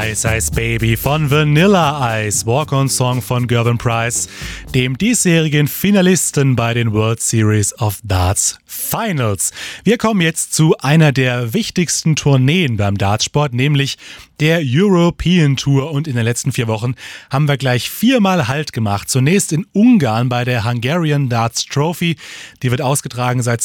Ice Ice Baby von Vanilla Ice, Walk-on-Song von Gervin Price, dem diesjährigen Finalisten bei den World Series of Darts Finals. Wir kommen jetzt zu einer der wichtigsten Tourneen beim Dartsport, nämlich der European Tour, und in den letzten 4 Wochen haben wir gleich 4-mal Halt gemacht. Zunächst in Ungarn bei der Hungarian Darts Trophy. Die wird ausgetragen seit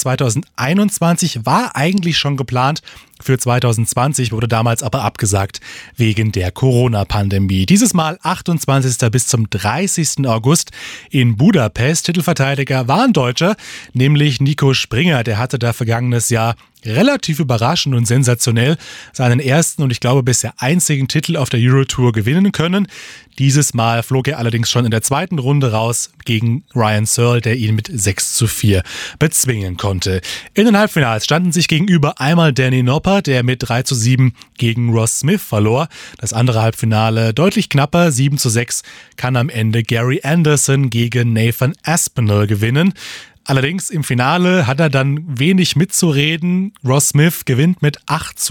2021, war eigentlich schon geplant für 2020, wurde damals aber abgesagt wegen der Corona-Pandemie. Dieses Mal 28. bis zum 30. August in Budapest. Titelverteidiger war ein Deutscher, nämlich Nico Springer. Der hatte da vergangenes Jahr relativ überraschend und sensationell seinen ersten und ich glaube bisher einzigen Titel auf der Eurotour gewinnen können. Dieses Mal flog er allerdings schon in der zweiten Runde raus gegen Ryan Searle, der ihn mit 6:4 bezwingen konnte. In den Halbfinals standen sich gegenüber einmal Danny Noppert, der mit 3:7 gegen Ross Smith verlor. Das andere Halbfinale deutlich knapper, 7:6 kann am Ende Gary Anderson gegen Nathan Aspinall gewinnen. Allerdings im Finale hat er dann wenig mitzureden. Ross Smith gewinnt mit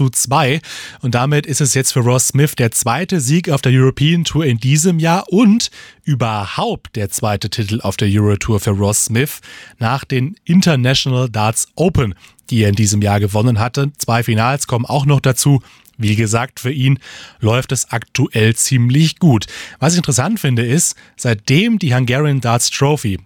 8:2 und damit ist es jetzt für Ross Smith der zweite Sieg auf der European Tour in diesem Jahr und überhaupt der zweite Titel auf der Eurotour für Ross Smith nach den International Darts Open, die er in diesem Jahr gewonnen hatte. 2 Finals kommen auch noch dazu. Wie gesagt, für ihn läuft es aktuell ziemlich gut. Was ich interessant finde ist, seitdem die Hungarian Darts Trophy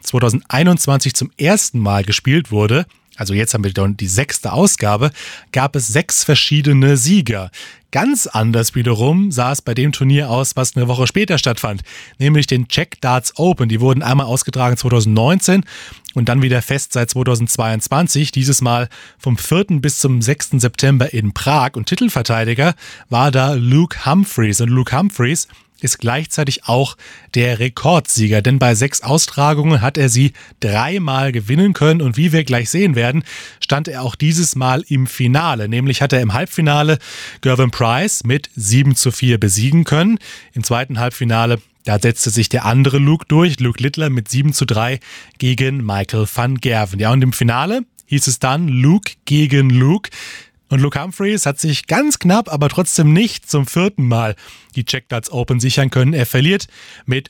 2021 zum ersten Mal gespielt wurde, also jetzt haben wir die 6. Ausgabe, gab es 6 verschiedene Sieger. Ganz anders wiederum sah es bei dem Turnier aus, was eine Woche später stattfand, nämlich den Czech Darts Open. Die wurden einmal ausgetragen 2019 und dann wieder fest seit 2022, dieses Mal vom 4. bis zum 6. September in Prag. Und Titelverteidiger war da Luke Humphreys. Und Luke Humphreys ist gleichzeitig auch der Rekordsieger, denn bei 6 Austragungen hat er sie 3-mal gewinnen können und wie wir gleich sehen werden, stand er auch dieses Mal im Finale, nämlich hat er im Halbfinale Gervin Price mit 7:4 besiegen können. Im zweiten Halbfinale, da setzte sich der andere Luke durch, Luke Littler mit 7:3 gegen Michael van Gerwen. Ja, und im Finale hieß es dann Luke gegen Luke. Und Luke Humphreys hat sich ganz knapp, aber trotzdem nicht zum 4. Mal die Czech Darts Open sichern können. Er verliert mit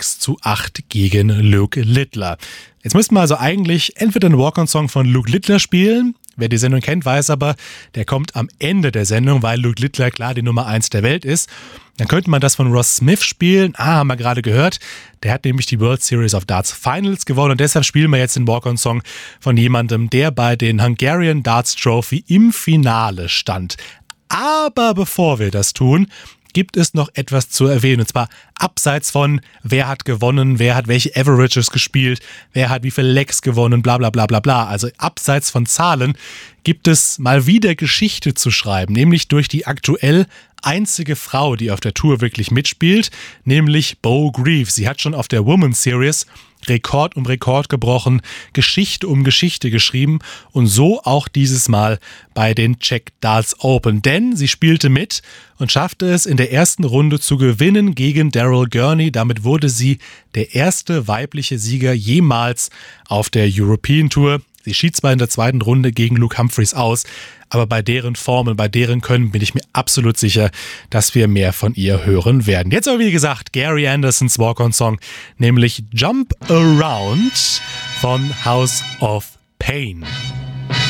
6:8 gegen Luke Littler. Jetzt müssten wir also eigentlich entweder einen Walk-on-Song von Luke Littler spielen. Wer die Sendung kennt, weiß aber, der kommt am Ende der Sendung, weil Luke Littler klar die Nummer 1 der Welt ist. Dann könnte man das von Ross Smith spielen. Haben wir gerade gehört. Der hat nämlich die World Series of Darts Finals gewonnen und deshalb spielen wir jetzt den Walk-on-Song von jemandem, der bei den Hungarian Darts Trophy im Finale stand. Aber bevor wir das tun, gibt es noch etwas zu erwähnen. Und zwar abseits von, wer hat gewonnen, wer hat welche Averages gespielt, wer hat wie viele Legs gewonnen, bla bla bla bla bla. Also abseits von Zahlen gibt es mal wieder Geschichte zu schreiben, nämlich durch die aktuell einzige Frau, die auf der Tour wirklich mitspielt, nämlich Bo Greaves. Sie hat schon auf der Women's Series Rekord um Rekord gebrochen, Geschichte um Geschichte geschrieben und so auch dieses Mal bei den Czech Darts Open. Denn sie spielte mit und schaffte es in der ersten Runde zu gewinnen gegen Daryl Gurney. Damit wurde sie der erste weibliche Sieger jemals auf der European Tour. Sie schied zwar in der zweiten Runde gegen Luke Humphreys aus, aber bei deren Formen, bei deren Können bin ich mir absolut sicher, dass wir mehr von ihr hören werden. Jetzt aber wie gesagt, Gary Andersons Walk-on-Song, nämlich Jump Around von House of Pain.